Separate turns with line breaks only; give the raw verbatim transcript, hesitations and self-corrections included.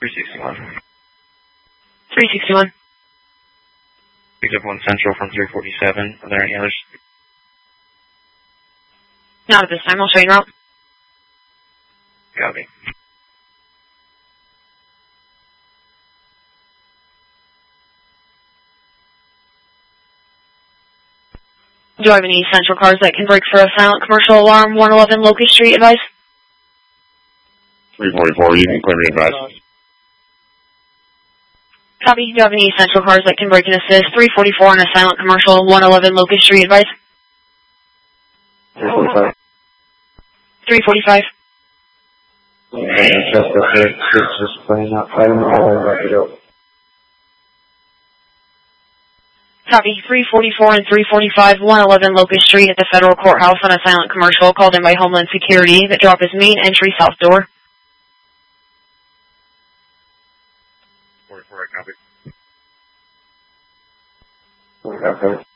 three sixty-one.
three sixty-one.
Picked up one Central from three forty-seven. Are there any others?
Not at this time. I'll show you route.
Copy.
Do you have any Central cars that can break for a silent commercial alarm? one eleven Locust Street, advice?
three forty-four, you can clear me advice.
Copy. Do you have any Central cars that can break and assist? three forty-four on a silent commercial, one eleven Locust Street, advice?
three forty-five.
three forty-five.
Just okay. It's just playing out. I don't know how to go.
Copy. three forty-four and three forty-five, one eleven Locust Street at the Federal Courthouse on a silent commercial called in by Homeland Security that drop is main entry south door.
forty-four, I copy.
Okay.